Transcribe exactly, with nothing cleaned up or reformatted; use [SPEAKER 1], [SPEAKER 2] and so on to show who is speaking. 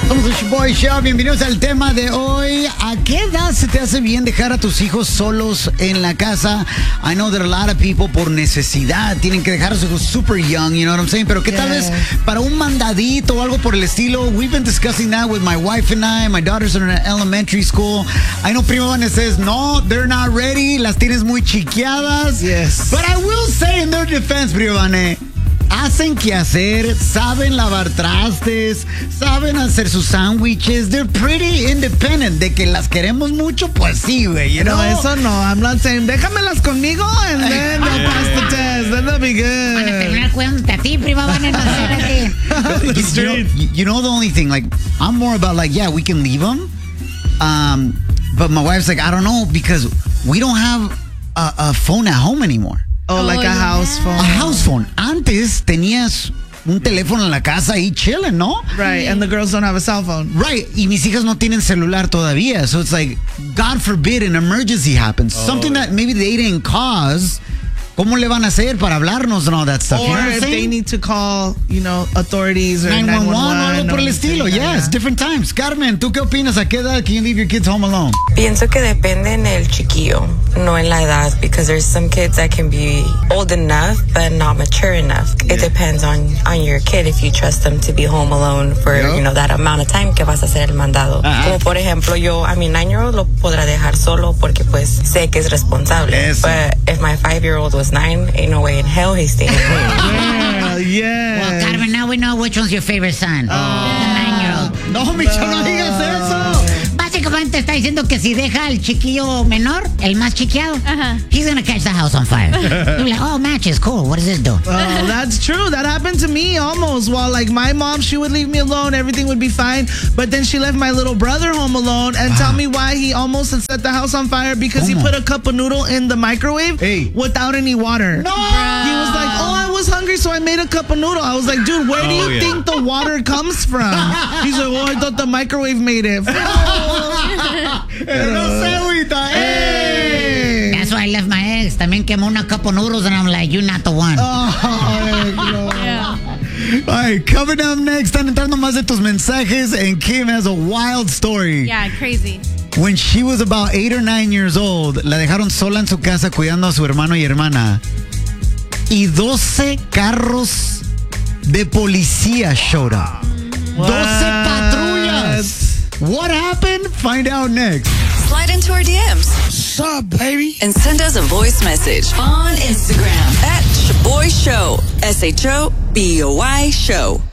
[SPEAKER 1] Somos el Shoboy Show, bienvenidos al tema de hoy. ¿A qué edad se te hace bien dejar a tus hijos solos en la casa? I know that a lot of people por necesidad tienen que dejar a sus hijos super young, you know what I'm saying? Pero ¿qué tal vez para un mandadito o algo por el estilo? We've been discussing that with my wife and I. My daughters are in elementary school. I know Primo Vane says, no, they're not ready. Las tienes muy chiqueadas.
[SPEAKER 2] Yes.
[SPEAKER 1] But I will say in their defense, Primo Vane, hacen que hacer, saben lavar trastes, saben hacer sus sándwiches. They're pretty independent. De que las queremos mucho, pues sí, güey. You know?
[SPEAKER 2] No, eso no. I'm not saying, déjamelas conmigo and then they'll pass the test. Then they'll be good.
[SPEAKER 3] Van a terminar cuidándote a ti, prima. Van a no
[SPEAKER 1] you, you, know, you know the only thing, like, I'm more about like, yeah, we can leave them. Um, but my wife's like, I don't know, because we don't have a, a phone at home anymore.
[SPEAKER 2] Oh, like a house phone.
[SPEAKER 1] A house phone. Antes tenías un teléfono en la casa ahí chilling, ¿no?
[SPEAKER 2] Right, and the girls don't have a cell phone.
[SPEAKER 1] Right, y mis hijas no tienen celular todavía. So it's like, God forbid an emergency happens. Oh, Something that maybe they didn't cause. ¿Cómo le van a hacer para hablarnos and all that stuff?
[SPEAKER 2] Or
[SPEAKER 1] you know what I'm
[SPEAKER 2] if
[SPEAKER 1] saying?
[SPEAKER 2] they need to call, you know, authorities or
[SPEAKER 1] nine one one o algo por el
[SPEAKER 2] or
[SPEAKER 1] estilo.
[SPEAKER 2] anything,
[SPEAKER 1] Yes,
[SPEAKER 2] yeah.
[SPEAKER 1] different times. Carmen, ¿tú qué opinas? ¿A qué edad can you leave your kids home alone?
[SPEAKER 4] Pienso que depende en el chiquillo, no en la edad, because there's some kids that can be old enough but not mature enough. Yeah. It depends on, on your kid if you trust them to be home alone for, yep. you know, that amount of time que vas a hacer el mandado. Uh-huh. Como por ejemplo, yo a mi nine-year-old lo podrá dejar solo porque pues sé que es responsable. Eso. But if my five-year-old was nine, ain't no way in hell he's staying home.
[SPEAKER 2] Yeah, yeah.
[SPEAKER 3] Well, Carmen, now we know which one's your favorite son.
[SPEAKER 1] Oh.
[SPEAKER 3] The nine-year-old.
[SPEAKER 1] No, Micho, no digas eso.
[SPEAKER 3] Básicamente está diciendo que si deja al chiquillo menor, el más chiqueado, uh-huh. he's gonna catch the house on fire. You're like, oh, matches, cool. What does this do?
[SPEAKER 2] Oh, that's true. That happened to me almost. While like my mom, she would leave me alone, everything would be fine. But then she left my little brother home alone and wow. tell me why he almost had set the house on fire because oh. he put a cup of noodle in the microwave
[SPEAKER 1] hey.
[SPEAKER 2] without any water.
[SPEAKER 1] No!
[SPEAKER 2] He was like, oh, I was hungry, so I made a cup of noodle. I was like, dude, where do you oh, yeah. think the water comes from? He's like, oh, I thought the microwave made it.
[SPEAKER 1] Pero no sé, güita. Hey.
[SPEAKER 3] That's why I left my ex. También quemó una cup of noodles and I'm like, you're not the one.
[SPEAKER 1] Oh, no. Yeah. All right, coming up next, están entrando más de tus mensajes, and Kim has a wild story.
[SPEAKER 5] Yeah, crazy.
[SPEAKER 1] When she was about eight or nine years old, la dejaron sola en su casa cuidando a su hermano y hermana. Y doce carros de policía showed up.
[SPEAKER 2] What?
[SPEAKER 1] doce patrullas. What happened? Find out next.
[SPEAKER 6] Slide into our D Ms.
[SPEAKER 1] What's up, baby?
[SPEAKER 6] And send us a voice message on Instagram at Shoboy Show. S H O B O Y Show.